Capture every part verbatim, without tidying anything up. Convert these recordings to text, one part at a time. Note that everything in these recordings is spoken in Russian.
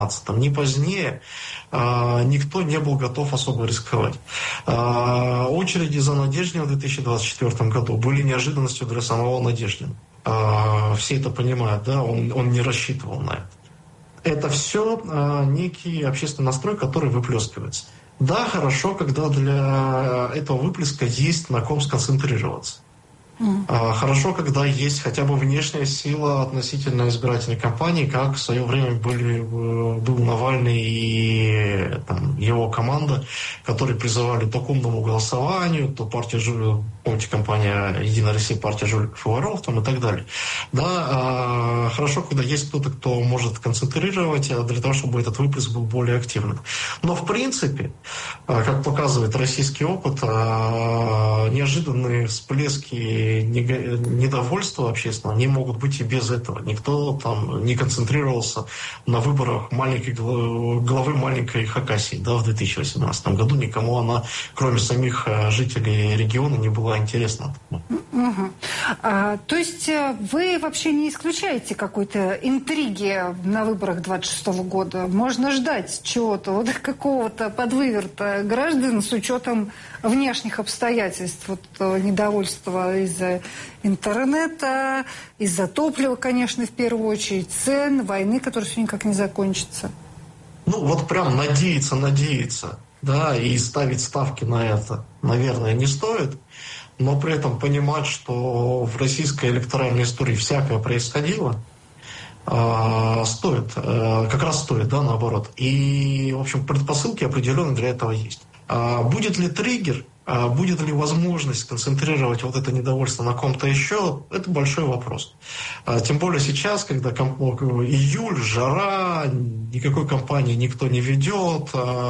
не позднее, никто не был готов особо рисковать. Очереди за Надеждиным в две тысячи двадцать четвёртом году были неожиданностью для самого Надеждина. Все это понимают, да, он, он не рассчитывал на это. Это все некий общественный настрой, который выплескивается. Да, хорошо, когда для этого выплеска есть на ком сконцентрироваться. Mm. Хорошо, когда есть хотя бы внешняя сила относительно избирательной кампании, как в свое время были, был Навальный и там, его команда, которые призывали то к умному голосованию, то партия жуликов, помните, компания «Единая Россия», партия жуликов и воров там, и так далее. Да, хорошо, когда есть кто-то, кто может концентрировать для того, чтобы этот выплеск был более активным. Но в принципе, как показывает российский опыт, неожиданные всплески недовольства общественного, они могут быть и без этого. Никто там не концентрировался на выборах маленькой главы маленькой Хакасии, да, в две тысячи восемнадцатом году. Никому она, кроме самих жителей региона, не была интересна. Угу. А, то есть вы вообще не исключаете какой-то интриги на выборах двадцать шестого года? Можно ждать чего-то, вот какого-то подвыверта граждан с учетом внешних обстоятельств, вот недовольства из-за интернета, из-за топлива, конечно, в первую очередь, цен, войны, которая все никак не закончится. Ну, вот прям надеяться, надеяться, да, и ставить ставки на это, наверное, не стоит, но при этом понимать, что в российской электоральной истории всякое происходило, э, стоит, э, как раз стоит, да, наоборот. И, в общем, предпосылки определенно для этого есть. А будет ли триггер, а будет ли возможность концентрировать вот это недовольство на ком-то еще, это большой вопрос. А, тем более сейчас, когда комп... июль, жара, никакой кампании никто не ведет,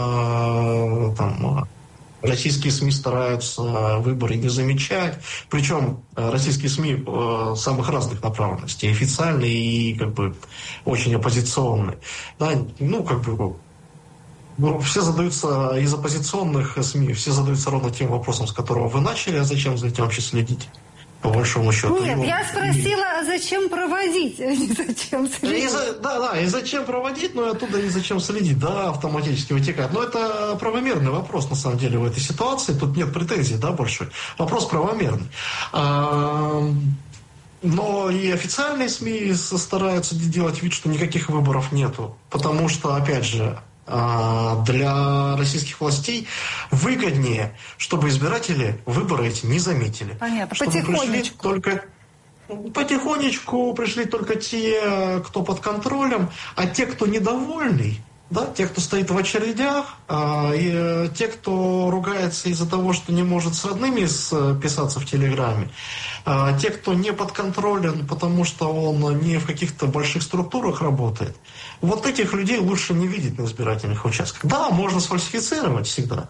а, там, российские СМИ стараются выборы не замечать, причем российские СМИ самых разных направленностей, официальные и как бы очень оппозиционные. Да, ну, как бы... Все задаются из оппозиционных СМИ, все задаются ровно тем вопросом, с которого вы начали, а зачем за этим вообще следить, по большому счету. Нет, его... я спросила, а зачем проводить, а не зачем следить. И за... Да, да, и зачем проводить, но и оттуда и зачем следить, да, автоматически вытекает. Но это правомерный вопрос, на самом деле, в этой ситуации, тут нет претензий, да, большой. Вопрос правомерный. А... Но и официальные СМИ стараются делать вид, что никаких выборов нету, потому что, опять же, для российских властей выгоднее, чтобы избиратели выборы эти не заметили. Понятно. Чтобы пришли только потихонечку пришли только те, кто под контролем, а те, кто недовольный, да, те, кто стоит в очередях, и те, кто ругается из-за того, что не может с родными списаться в Телеграме, те, кто не подконтролен, потому что он не в каких-то больших структурах работает, вот этих людей лучше не видеть на избирательных участках. Да, можно сфальсифицировать всегда,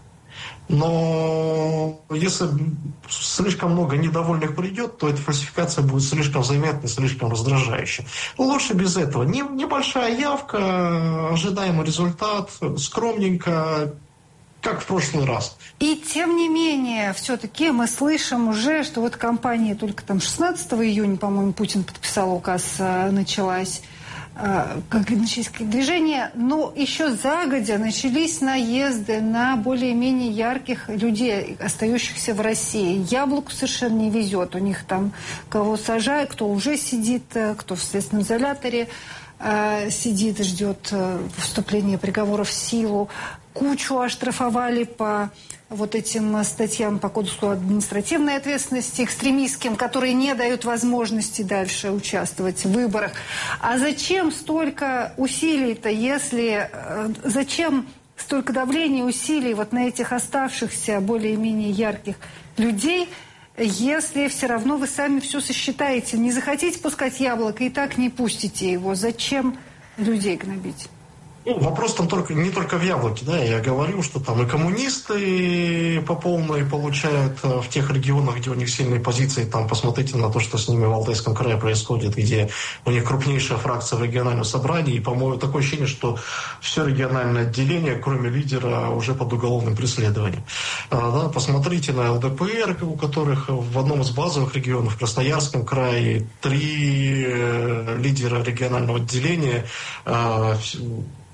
но если слишком много недовольных придет, то эта фальсификация будет слишком заметной, слишком раздражающей. Лучше без этого. Небольшая явка, ожидаемый результат, скромненько, как в прошлый раз. И тем не менее, все-таки мы слышим уже, что вот кампания только там шестнадцатого июня, по-моему, Путин подписал указ, началась. Как начались движения, но еще загодя начались наезды на более-менее ярких людей, остающихся в России. Яблоку совершенно не везет. У них там кого сажают, кто уже сидит, кто в следственном изоляторе э, сидит и ждет вступления приговора в силу. Кучу оштрафовали по вот этим статьям по кодексу административной ответственности экстремистским, которые не дают возможности дальше участвовать в выборах. А зачем столько усилий-то, если... Зачем столько давления, усилий вот на этих оставшихся более-менее ярких людей, если все равно вы сами все сосчитаете? Не захотите пускать яблоко, и так не пустите его. Зачем людей гнобить? Ну, вопрос там только, не только в яблоке, да, я говорю, что там и коммунисты по полной получают в тех регионах, где у них сильные позиции, там посмотрите на то, что с ними в Алтайском крае происходит, где у них крупнейшая фракция в региональном собрании, и, по-моему, такое ощущение, что все региональное отделение, кроме лидера, уже под уголовным преследованием. А, да, посмотрите на эл дэ пэ эр, у которых в одном из базовых регионов, в Красноярском крае, три лидера регионального отделения,